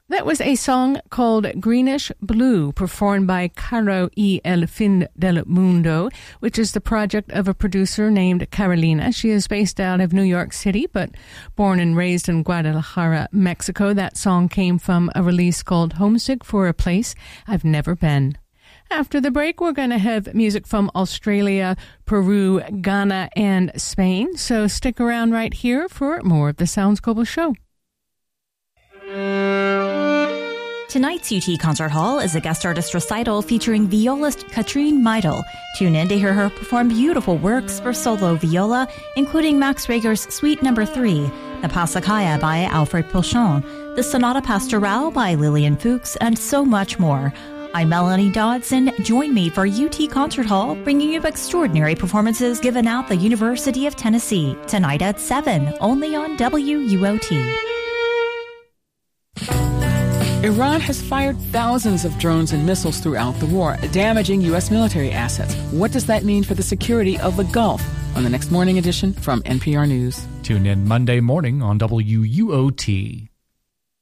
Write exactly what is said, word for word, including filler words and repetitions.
That was a song called Greenish Blue, performed by Caro y el Fin del Mundo, which is the project of a producer named Carolina. She is based out of New York City, but born and raised in Guadalajara, Mexico. That song came from a release called Homesick for a Place I've Never Been. After the break, we're going to have music from Australia, Peru, Ghana, and Spain. So stick around right here for more of the Sounds Global Show. Tonight's U T Concert Hall is a guest artist recital featuring violist Katrine Meidel. Tune in to hear her perform beautiful works for solo viola, including Max Reger's Suite Number three, the Passacaglia by Alfred Pilchon, the Sonata Pastorale by Lillian Fuchs, and so much more. I'm Melanie Dodson. Join me for U T Concert Hall, bringing you extraordinary performances given out the University of Tennessee, tonight at seven, only on W U O T. Iran has fired thousands of drones and missiles throughout the war, damaging U S military assets. What does that mean for the security of the Gulf? On the next morning edition from N P R News. Tune in Monday morning on W U O T.